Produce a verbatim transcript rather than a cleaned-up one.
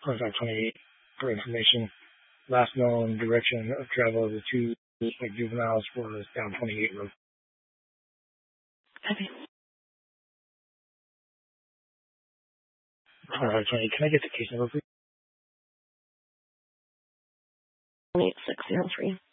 twenty-five twenty-eight for information. Last known direction of travel of the two like juveniles was down twenty-eight road. Okay. twenty-five twenty-eight. Can I get the case number, please? eight six zero three.